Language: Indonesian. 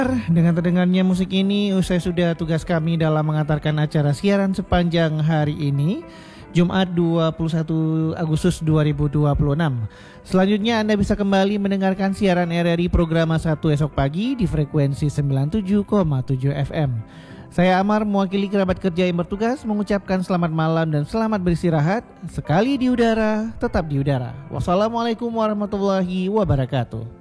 Dengan terdengarnya musik ini, usai sudah tugas kami dalam mengantarkan acara siaran sepanjang hari ini, Jumat 21 Agustus 2026. Selanjutnya Anda bisa kembali mendengarkan siaran RRI Programa 1 esok pagi di frekuensi 97,7 FM. Saya Amar, mewakili kerabat kerja yang bertugas, mengucapkan selamat malam dan selamat beristirahat. Sekali di udara, tetap di udara. Wassalamualaikum warahmatullahi wabarakatuh.